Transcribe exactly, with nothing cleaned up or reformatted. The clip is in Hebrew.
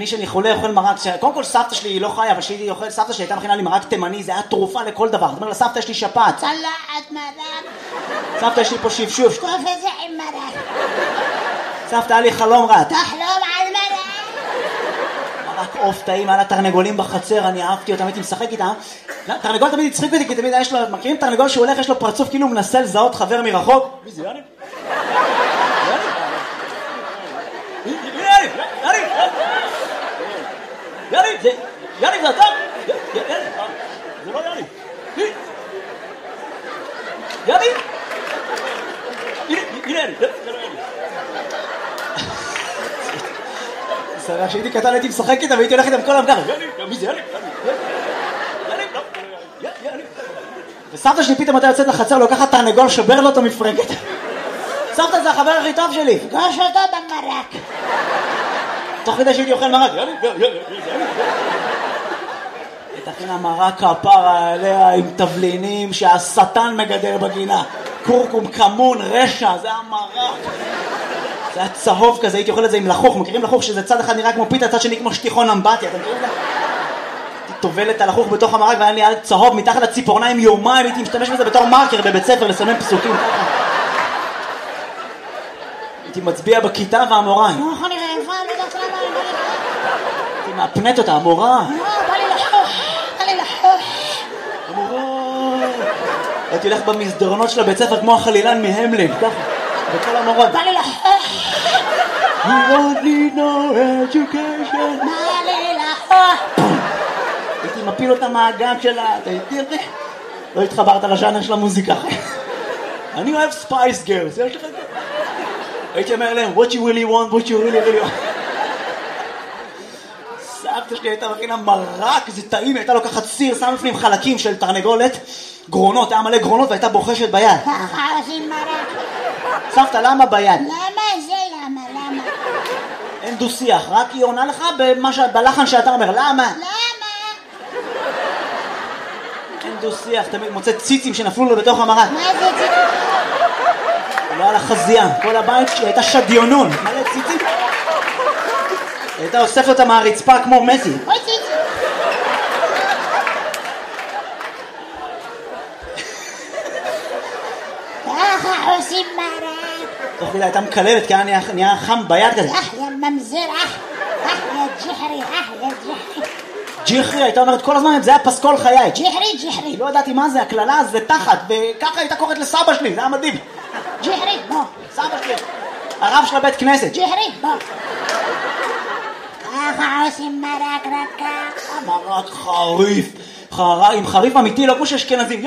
אני שאני חולה אוכל מרק, קודם כל סבתא שלי היא לא חיה, אבל שהיא אוכל, סבתא שלי הייתה מכינה לי מרק תימני, זה היה תרופה לכל דבר. זאת אומרת, לסבתא שלי שפעת. צלחת מרק. סבתא שלי פה שפשוף. שטוף את זה עם מרק. סבתא, היה לי חלום רע. תחלום על מרק. מרק עוף טעים, היה לה תרנגולים בחצר, אני אהבתי אותם, הייתי משחק איתם. תרנגול תמיד הצחיק אותי, כי תמיד יש לו, מכירים תרנגול שהוא הולך, יש לו פרצוף כאילו הוא מנסה לזהות חבר מרחוק? מי זה, יאניב? יאניב! יאניב! יאניב! זה... יאניב, זה אתה? יאניב! זה לא יאניב! יאניב! הנה, הנה יאניב! זה לא יאניב! סליחה, כשהייתי קטן הייתי משחק איתם והייתי הולך איתם כל היום ככה. יאניב! מי זה יאניב? יאניב! לא! יאניב! וסבתא שלי פתאום הייתה יוצאת לחצר, לוקחת תרנגול, שובר לו את המפרקת. סבתא זה החבר הכי טוב שלי. פגוש אותו במרק. תוך כדי שהייתי אוכל מרק. יאניב! תכינה מרק כפרה עליה עם תבלינים שהשטן מגדר בגינה. קורקום, כמון, רשע, זה היה מרק. זה היה צהוב כזה, הייתי אוכל את זה עם לחוך. מכירים לחוך שזה צד אחד נראה כמו פיתה, צד שני כמו שטיחון אמבטיה, אתם מכירים את זה? הייתי טובלת על לחוך בתוך המרק והיה לי צהוב מתחת לציפורניים יומיים, הייתי משתמש בזה בתור מרקר בבית ספר לסמן פסוקים. הייתי מצביע בכיתה והמורה. לא יכול נראה, איפה, לא יודעת למה, אני בא לי לחוך. הייתי מאפנת אותה, המורה. לא, בא לי לחוך, בא לי לחוך. המורה. הייתי הולך במסדרונות של הבית ספר כמו החלילן מהמלין, ככה. וכל המורות. בא לי לחוך. You don't need no education. בא לי לחוך. הייתי מפיל אותה מהגג שלה, תראי, לא התחברת לז'אנר של המוזיקה. אני אוהב ספייס גרס, יש לך את זה? הייתי אומר להם, what you really want, what you really really want. סבתא שלי הייתה מכינה מרק, זה טעים, הייתה לוקחת סיר, שם לפנים חלקים של תרנגולת, גרונות, היה מלא גרונות והייתה בוחשת ביד. ככה עושים מרק. סבתא, למה ביד? למה זה למה, למה? אין דו שיח, רק היא עונה לך בלחן שאתה אומר, למה? למה? אין דו שיח, תמיד מוצא ציצים שנפלו לו בתוך המרק. מה זה ציצים? לא על החזייה, כל הבית שלי הייתה שדיונון, מלא ציצים. הייתה אוספת אותה מהרצפה כמו מסי. אוי ציצים. ככה עושים מרק. תוך כדי הייתה מקללת, כי היה נהיה חם ביד כזה. אח יא ממזר, אח, אח יא ג'חרי, אח יא ג'חרי. ג'יחרי, הייתה אומרת כל הזמן, זה היה פסקול חיי. ג'חרי, ג'חרי. לא ידעתי מה זה, הכללה זה תחת, וככה הייתה קוראת לסבא שלי, זה היה מדהים. ג'חרי, בוא. סבא שלי, הרב של הבית כנסת. ג'חרי, בוא. ככה עושים מרק רק ככה. מרק חריף, חריף, עם חריף אמיתי, לא כמו שאשכנזים.